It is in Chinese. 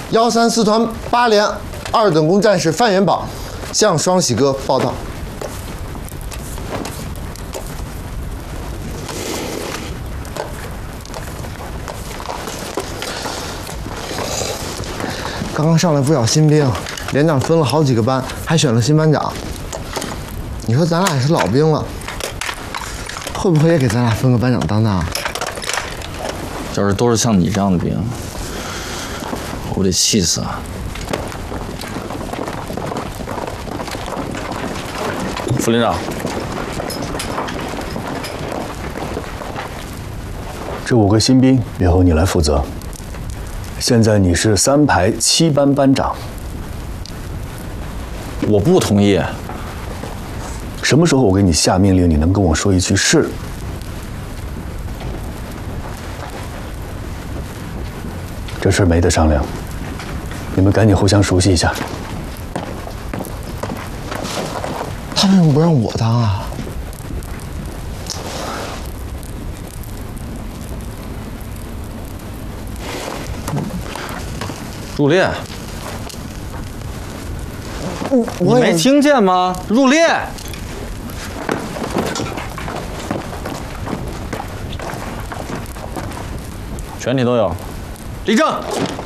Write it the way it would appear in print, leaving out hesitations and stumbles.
134团8连2等功战士范元宝向双喜哥报道。刚刚上来不少新兵，连长分了好几个班，还选了新班长。你说咱俩也是老兵了，会不会也给咱俩分个班长当当？ 要是都是像你这样的兵，我得气死啊！副连长， 这5个新兵由你来负责。现在你是3排7班班长。 我不同意。 什么时候我给你下命令，你能跟我说一句是？这事没得商量，你们赶紧互相熟悉一下。 他为什么不让我当啊？ 入列！你没听见吗？入列！全体都有，立正。